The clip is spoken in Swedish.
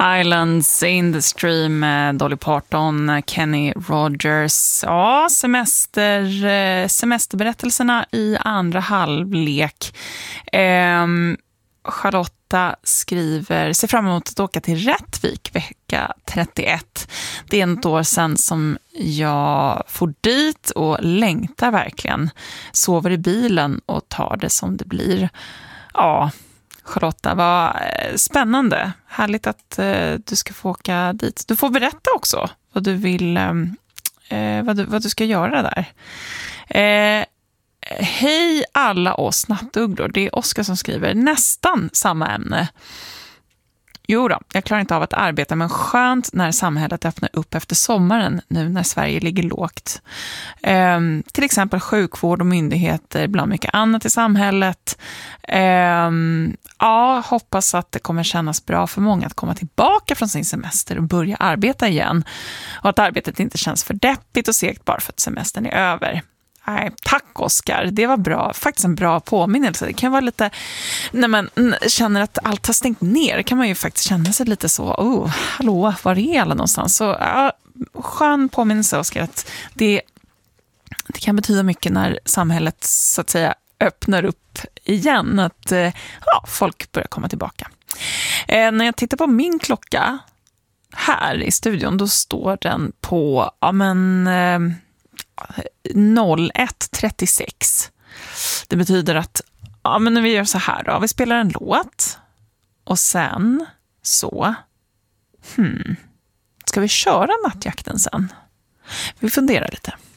Islands in the Stream med Dolly Parton, Kenny Rogers. Ja, semesterberättelserna i andra halvlek. Charlotta skriver, ser fram emot att åka till Rättvik vecka 31. Det är ett år sedan som jag får dit och längtar verkligen. Sover i bilen och tar det som det blir. Ja, Charlotta, vad spännande. Härligt att du ska få åka dit. Du får berätta också vad du vill, vad du ska göra där. Hej alla oss nattugglor. Det är Oskar som skriver nästan samma ämne. Jo då, jag klarar inte av att arbeta, men skönt när samhället öppnar upp efter sommaren nu när Sverige ligger lågt. Till exempel sjukvård och myndigheter, bland mycket annat i samhället. Ja, hoppas att det kommer kännas bra för många att komma tillbaka från sin semester och börja arbeta igen. Och att arbetet inte känns för deppigt och segt bara för att semestern är över. Nej, tack Oskar, det var bra, faktiskt en bra påminnelse. Det kan vara lite, när man känner att allt har stängt ner, kan man ju faktiskt känna sig lite så, hallå, var är alla någonstans? Så ja, skön påminnelse Oskar, att det kan betyda mycket när samhället så att säga öppnar upp igen, att folk börjar komma tillbaka. När jag tittar på min klocka här i studion, då står den på 01:36. Det betyder att när vi gör så här då, vi spelar en låt och sen så ska vi köra nattjakten sen? Vi funderar lite.